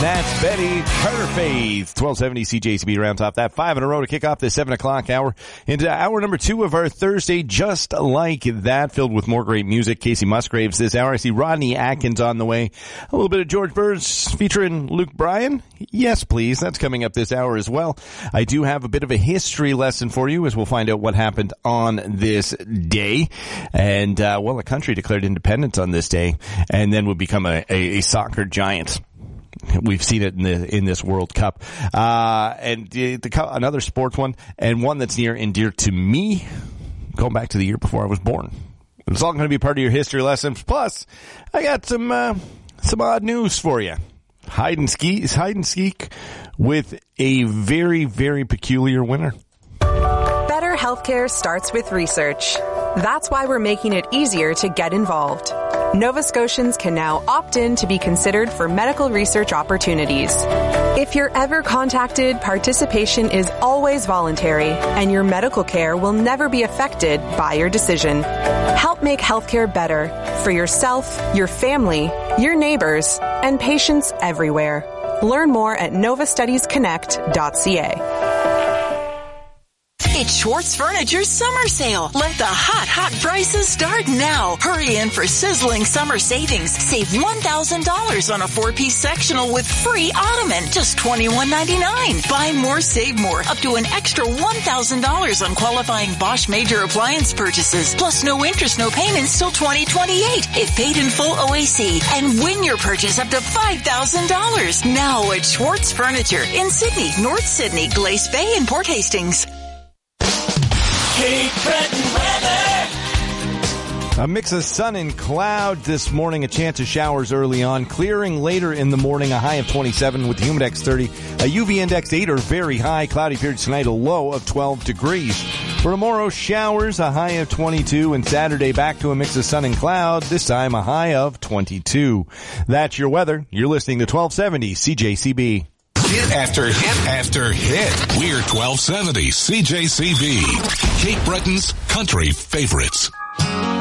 that's Betty Perfect. 1270 CJCB Round Top. That 5 in a row to kick off the 7 o'clock hour into hour number 2 of our Thursday. Just like that, filled with more great music. Casey Musgraves this hour. I see Rodney Atkins on the way. A little bit of George Burns featuring Luke Bryan. Yes, please. That's coming up this hour as well. I do have a bit of a history lesson for you as we'll find out what happened on this day. And, the country declared independence on this day and then would become a soccer giant. We've seen it in this World Cup. Another sports one, and one that's near and dear to me, going back to the year before I was born. It's all going to be part of your history lessons. Plus, I got some odd news for you. Hide and seek with a very, very peculiar winner. Better healthcare starts with research. That's why we're making it easier to get involved. Nova Scotians can now opt in to be considered for medical research opportunities. If you're ever contacted, participation is always voluntary, and your medical care will never be affected by your decision. Help make healthcare better for yourself, your family, your neighbors, and patients everywhere. Learn more at novastudiesconnect.ca. It's Schwartz Furniture's summer sale. Let the hot prices start now. Hurry in for sizzling summer savings. Save $1,000 on a 4-piece sectional with free ottoman. Just $21.99. Buy more, save more. Up to an extra $1,000 on qualifying Bosch major appliance purchases. Plus no interest, no payments till 2028. If paid in full OAC. And win your purchase up to $5,000. Now at Schwartz Furniture in Sydney, North Sydney, Glace Bay, and Port Hastings. Cape Breton weather. A mix of sun and cloud this morning, a chance of showers early on, clearing later in the morning, a high of 27 with the Humidex 30, a UV index 8 or very high, cloudy periods tonight, a low of 12 degrees. For tomorrow, showers, a high of 22, and Saturday back to a mix of sun and cloud, this time a high of 22. That's your weather. You're listening to 1270 CJCB. Hit after hit after hit. We're 1270 CJCB. Cape Breton's country favorites.